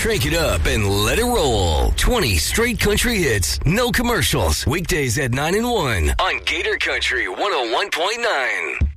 Crank it up and let it roll. 20 straight country hits, no commercials. Weekdays at 9 and 1 on Gator Country 101.9.